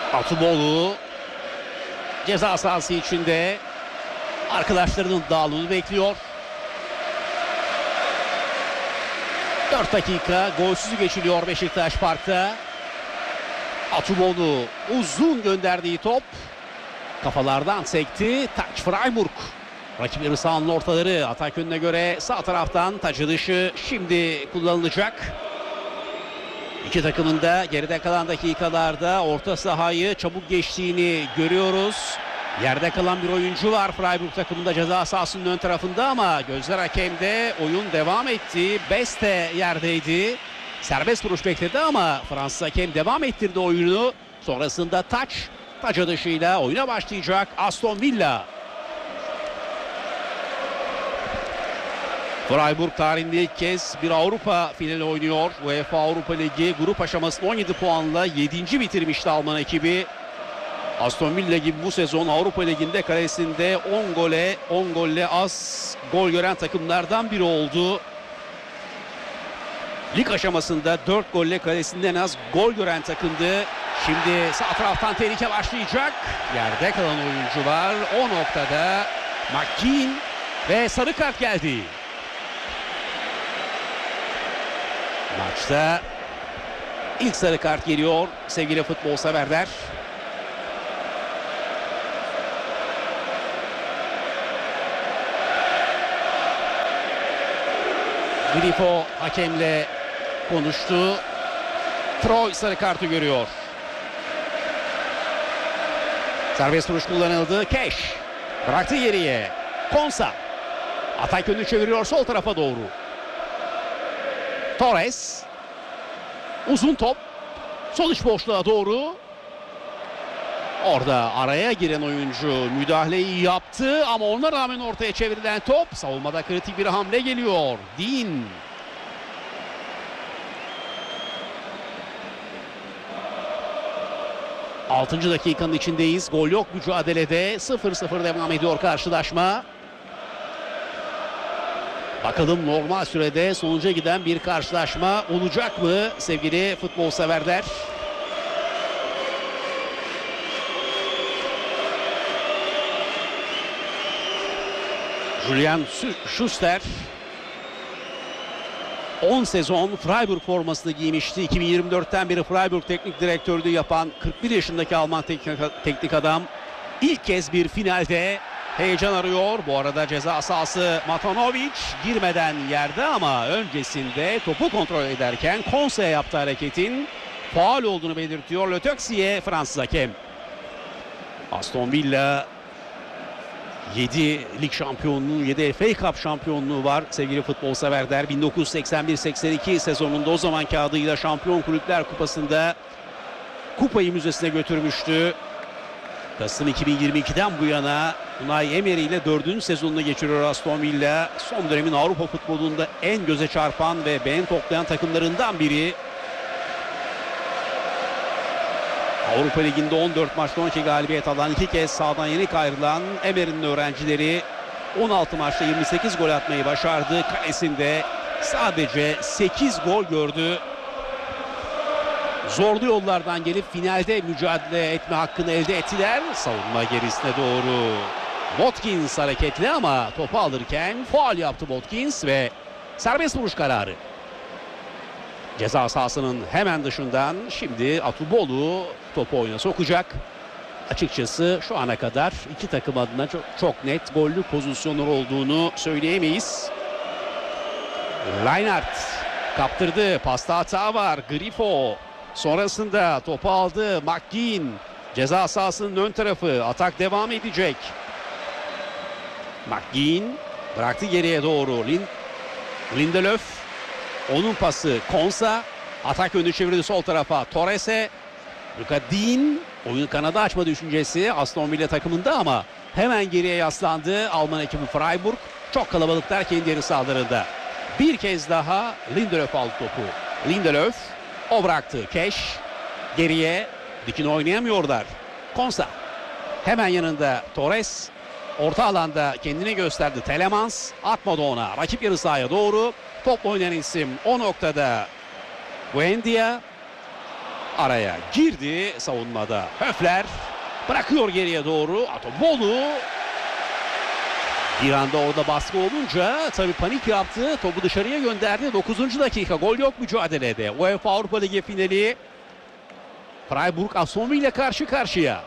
Atuboğlu ceza sahası içinde arkadaşlarının dağılımını bekliyor. 4 dakika golsüz geçiliyor Beşiktaş Park'ta. Atuboğlu uzun gönderdiği top kafalardan sekti. Taç Freiburg. Rakipleri sahanın ortaları. Atak yönüne göre sağ taraftan taçı dışı şimdi kullanılacak. İki takımın da geride kalan dakikalarda orta sahayı çabuk geçtiğini görüyoruz. Yerde kalan bir oyuncu var Freiburg takımında ceza sahasının ön tarafında ama gözler hakemde, oyun devam etti. Beste yerdeydi. Serbest vuruş bekledi ama Fransız hakem devam ettirdi oyunu. Sonrasında taç dışıyla oyuna başlayacak Aston Villa. Freiburg tarihinde ilk kez bir Avrupa finali oynuyor. UEFA Avrupa Ligi grup aşamasını 17 puanla 7. bitirmişti Alman ekibi. Aston Villa gibi bu sezon Avrupa Ligi'nde kalesinde 10 golle az gol gören takımlardan biri oldu. Lig aşamasında 4 golle kalesinde en az gol gören takımdı. Şimdi sağ taraftan tehlike başlayacak. Yerde kalan oyuncu var. O noktada McKean ve sarı kart geldi. Maçta ilk sarı kart geliyor sevgili futbol severler. Grifo hakemle konuştu. Troy sarı kartı görüyor. Serbest vuruş kullanıldı. Keş bıraktı geriye. Konsa atak yönünü çeviriyor sol tarafa doğru. Torres uzun top sol iç boşluğa doğru. Orada araya giren oyuncu müdahaleyi yaptı ama ona rağmen ortaya çevrilen top, savunmada kritik bir hamle geliyor. Dean. Altıncı dakikanın içindeyiz. Gol yok mücadelede. 0-0 devam ediyor karşılaşma. Bakalım normal sürede sonuca giden bir karşılaşma olacak mı sevgili futbol severler? Julian Schuster 10 sezon Freiburg formasını giymişti. 2024'ten beri Freiburg teknik direktörlüğü yapan 41 yaşındaki Alman teknik adam ilk kez bir finalde heyecan arıyor. Bu arada ceza sahası Matanovic girmeden yerde ama öncesinde topu kontrol ederken Konsa'ya yaptığı hareketin faul olduğunu belirtiyor Le Texier Fransız hakem. Aston Villa 7 lig şampiyonluğu, 7 FA Cup şampiyonluğu var sevgili futbol severler. 1981-82 sezonunda o zamanki adıyla Şampiyon Kulüpler Kupası'nda kupayı müzesine götürmüştü. Kasım 2022'den bu yana Unai Emery ile 4. sezonunu geçiriyor Aston Villa. Son dönemin Avrupa futbolunda en göze çarpan ve beğeni toplayan takımlarından biri. Avrupa Ligi'nde 14 maçta 12 galibiyet alan, 2 kez sahadan yenik ayrılan Emery'nin öğrencileri 16 maçta 28 gol atmayı başardı. Kalesinde sadece 8 gol gördü. Zorlu yollardan gelip finalde mücadele etme hakkını elde ettiler. Savunma gerisine doğru Watkins hareketli ama topu alırken faul yaptı Watkins ve serbest vuruş kararı. Ceza sahasının hemen dışından şimdi Atuboğlu topu oyuna sokacak. Açıkçası şu ana kadar iki takım adına çok net gollü pozisyonlar olduğunu söyleyemeyiz. Reinhardt kaptırdı. Pasta hata var. Grifo sonrasında topu aldı. McKean ceza sahasının ön tarafı. Atak devam edecek. McKean bıraktı geriye doğru. Lindelöf. Onun pası Konsa. Atak önü çevirdi sol tarafa. Torres'e. Luka Dean. Oyun kanadı açma düşüncesi Aston Villa takımında ama hemen geriye yaslandı. Alman ekibi Freiburg. Çok kalabalıklar kendi yarı sahalarında. Bir kez daha Lindelöf aldı topu. Lindelöf. O bıraktı. Keş. Geriye. Dikine oynayamıyorlar. Konsa. Hemen yanında Torres. Orta alanda kendini gösterdi. Telemans. Atmadı ona. Rakip yarı sahaya doğru. Topla oynayan isim o noktada Buendia. araya girdi savunmada. Höfler bırakıyor geriye doğru. Atobolu bir anda orada baskı olunca tabii panik yaptı. Topu dışarıya gönderdi. 9. dakika, gol yok mücadelede. UEFA Avrupa Ligi finali. Freiburg Aston Villa ile karşı karşıya.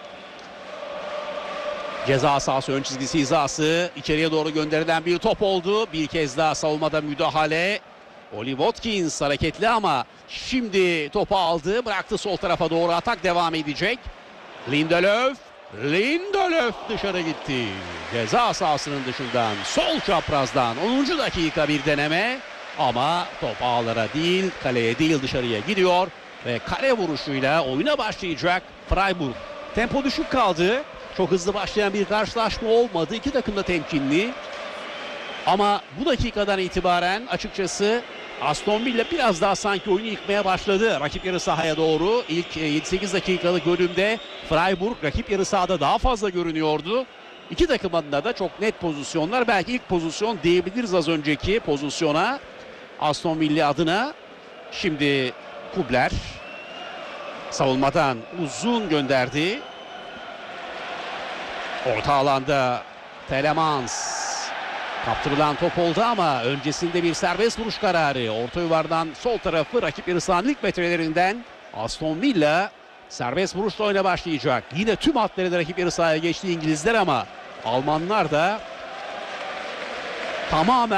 Ceza sahası ön çizgisi hizası. İçeriye doğru gönderilen bir top oldu. Bir kez daha savunmada müdahale. Oli Watkins hareketli ama şimdi topu aldı. Bıraktı sol tarafa doğru, atak devam edecek. Lindelöf dışarı gitti. Ceza sahasının dışından, sol çaprazdan 10. dakika bir deneme. Ama top ağlara değil, kaleye değil, dışarıya gidiyor. Ve kale vuruşuyla oyuna başlayacak Freiburg. Tempo düşük kaldı. Çok hızlı başlayan bir karşılaşma olmadı. İki takım da temkinli. Ama bu dakikadan itibaren açıkçası Aston Villa biraz daha sanki oyunu yıkmaya başladı. Rakip yarı sahaya doğru ilk 7-8 dakikalık bölümde Freiburg rakip yarı sahada daha fazla görünüyordu. İki takım adına da çok net pozisyonlar. Belki ilk pozisyon diyebiliriz az önceki pozisyona. Aston Villa adına. Şimdi Kubler savunmadan uzun gönderdi. Orta alanda Telemans. Kaptırılan top oldu ama öncesinde bir serbest vuruş kararı. Orta yuvardan sol tarafı rakip yarı sahanın ilk metrelerinden Aston Villa serbest vuruşla oyuna başlayacak. Yine tüm hatları rakip yarı sahaya geçti İngilizler ama Almanlar da tamamen